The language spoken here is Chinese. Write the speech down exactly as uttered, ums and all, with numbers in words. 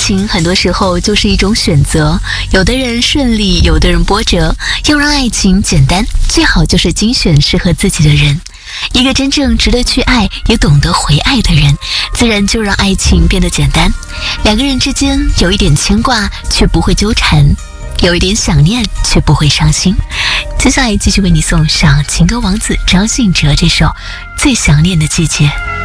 情很多时候就是一种选择，有的人顺利，有的人波折。要让爱情简单，最好就是精选适合自己的人。一个真正值得去爱也懂得回爱的人，自然就让爱情变得简单。两个人之间有一点牵挂却不会纠缠，有一点想念却不会伤心。接下来继续为你送上情歌王子张信哲这首《最想念的季节》。